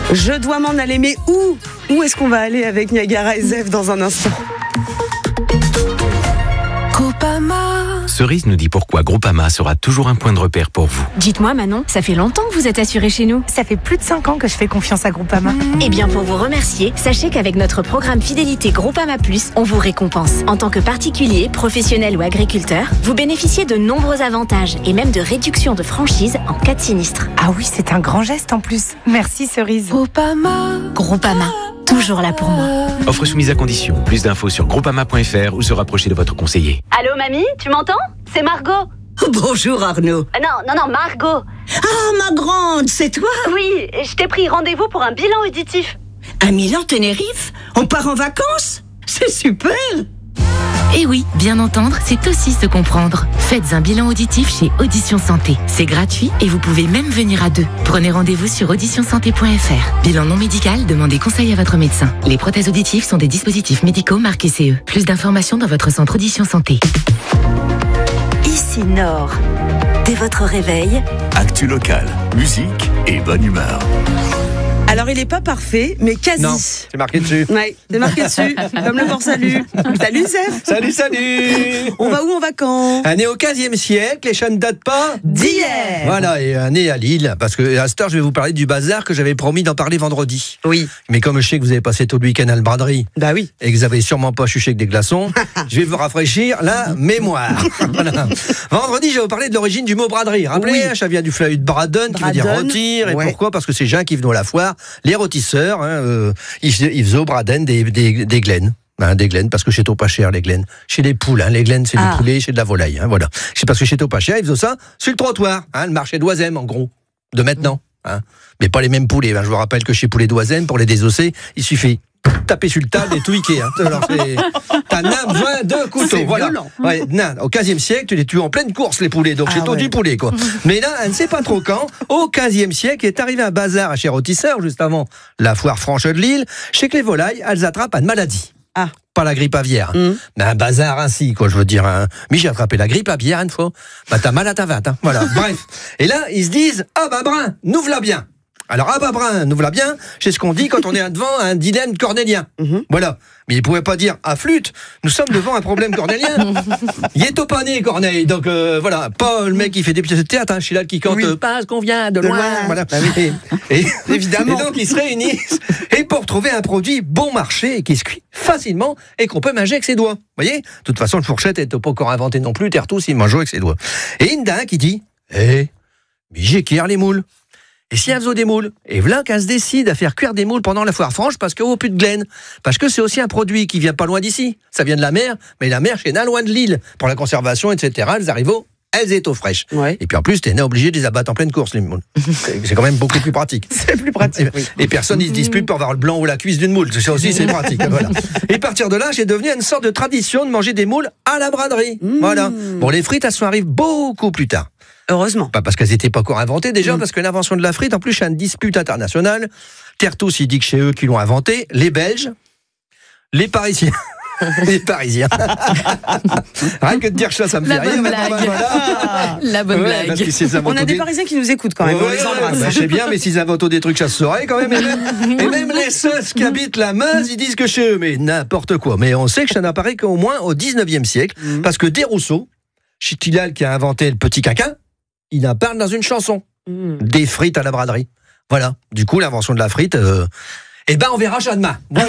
Je dois m'en aller, mais où est-ce qu'on va aller avec Niagara et Zef dans un instant? Cerise nous dit pourquoi Groupama sera toujours un point de repère pour vous. Dites-moi Manon, ça fait longtemps que vous êtes assurée chez nous. Ça fait plus de 5 ans que je fais confiance à Groupama. Eh bien pour vous remercier, sachez qu'avec notre programme Fidélité Groupama Plus, on vous récompense. En tant que particulier, professionnel ou agriculteur, vous bénéficiez de nombreux avantages et même de réductions de franchise en cas de sinistre. Ah oui, c'est un grand geste en plus. Merci Cerise. Groupama, toujours là pour moi. Offre soumise à condition. Plus d'infos sur groupama.fr ou se rapprocher de votre conseiller. Allô mamie, tu m'entends? C'est Margot. Bonjour Arnaud. Non, Margot. Ah ma grande, c'est toi? Oui, je t'ai pris rendez-vous pour un bilan auditif. À Milan-Tenerife? On part en vacances? C'est super. Et oui, bien entendre, c'est aussi se comprendre. Faites un bilan auditif chez Audition Santé. C'est gratuit et vous pouvez même venir à deux. Prenez rendez-vous sur auditionsanté.fr. Bilan non médical, demandez conseil à votre médecin. Les prothèses auditives sont des dispositifs médicaux marqués CE. Plus d'informations dans votre centre Audition Santé. Ici Nord. Dès votre réveil, Actu local, musique et bonne humeur. Alors, il est pas parfait, mais quasi. Non, c'est marqué dessus. Ouais, c'est marqué dessus, comme le port salut. Salut Zef. Salut. On va où, on va quand? Né au 15e siècle, et ça ne date pas d'hier. Voilà, et né à Lille, parce que à cette heure, je vais vous parler du bazar que j'avais promis d'en parler vendredi. Oui. Mais comme je sais que vous avez passé tout le week-end à la braderie, bah oui, et que vous avez sûrement pas chuché que des glaçons, je vais vous rafraîchir la mémoire. Voilà. Vendredi, je vais vous parler de l'origine du mot braderie. Rappelez, ça vient du fleuil de Braden, qui veut dire rôtir. Et pourquoi? Parce que ces gens qui venaient à la foire, les rôtisseurs, ils faisaient au Braden des glaines. Des glaines, parce que chez pas cher, les glaines. Chez les poules, les glaines, c'est du poulet, chez de la volaille. Voilà. C'est parce que chez pas cher, ils faisaient ça sur le trottoir. Le marché d'Oisem, en gros, de maintenant. Mais pas les mêmes poulets. Je vous rappelle que chez Poulet d'Oisem, pour les désosser, il suffit taper sur le table et tweaker. T'as besoin d'un couteau. C'est voilà. violent. Ouais, au 15e siècle, tu les tues en pleine course, les poulets. Donc c'est du poulet, quoi. Mais là, elle ne sait pas trop quand. Au 15e siècle, est arrivé un bazar chez rôtisseurs, juste avant la foire franche de Lille. Chez que les volailles, elles attrapent une maladie. Pas la grippe aviaire. Mais un bazar ainsi, quoi, je veux dire. Mais j'ai attrapé la grippe aviaire une fois. T'as mal à ta vatte. Voilà. Bref. Et là, ils se disent, Brun, nous voilà bien. Alors, Brun, nous voilà bien, c'est ce qu'on dit quand on est devant un dilemme cornélien. Voilà. Mais il ne pouvait pas dire, flûte, nous sommes devant un problème cornélien. Il est au panier, Corneille. Donc, voilà. Pas le mec qui fait des pièces de théâtre, Chilal qui cante parce qu'on vient de loin. Voilà. Et évidemment. Et donc, ils se réunissent et pour trouver un produit bon marché et qui se cuit facilement et qu'on peut manger avec ses doigts. Vous voyez? De toute façon, le fourchette n'est pas encore inventé non plus. Terre tous, ils mangent avec ses doigts. Et il y en a un qui dit, mais j'ai cuire les moules. Et si elle faisait des moules, et voilà qu'elle se décide à faire cuire des moules pendant la foire franche parce qu'au plus de glaine. Parce que c'est aussi un produit qui vient pas loin d'ici. Ça vient de la mer, mais la mer chez nous, loin de l'île. Pour la conservation, etc., elles arrivent elles étaient au fraîches. Et puis en plus, t'es obligé de les abattre en pleine course, les moules. C'est quand même beaucoup plus pratique. C'est plus pratique. Et personne ne se dispute pour avoir le blanc ou la cuisse d'une moule. Ça aussi, c'est pratique. Voilà. Et à partir de là, j'ai devenu une sorte de tradition de manger des moules à la braderie. Voilà. Bon, les frites, elles sont arrivées beaucoup plus tard. Heureusement. Pas parce qu'elles n'étaient pas encore inventées, déjà, parce que l'invention de la frite, en plus, c'est une dispute internationale. Tertous, il dit que c'est eux qui l'ont inventé. Les Belges, les Parisiens. Les Parisiens. Rien que de dire ça me fait rire. La bonne blague. Parce que on a des Parisiens qui nous écoutent quand même. On les embrasse. Je sais bien, mais s'ils inventent des trucs, ça se saurait quand même. Et même les Seuss qui habitent la Meuse, ils disent que chez eux, mais n'importe quoi. Mais on sait que ça n'apparaît qu'au moins au 19e siècle, parce que Desrousseaux, Chitilal qui a inventé le petit quinquin, il en parle dans une chanson. Des frites à la braderie. Voilà. Du coup, l'invention de la frite, on verra ça demain. Voilà.